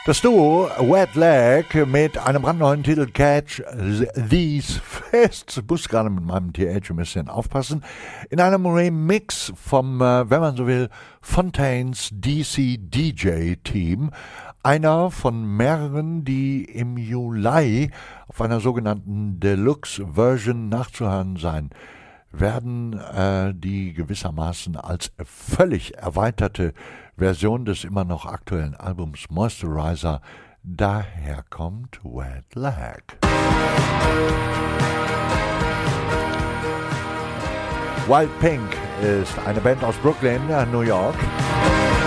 Das Duo Wet Leg mit einem brandneuen Titel Catch These Fists. Ich muss gerade mit meinem TH ein bisschen aufpassen. In einem Remix vom, wenn man so will, Fontaines DC DJ Team. Einer von mehreren, die im Juli auf einer sogenannten Deluxe-Version nachzuhören sein werden, die gewissermaßen als völlig erweiterte Version des immer noch aktuellen Albums Moisturizer daherkommt. Wet Leg. Wild Pink ist eine Band aus Brooklyn, New York.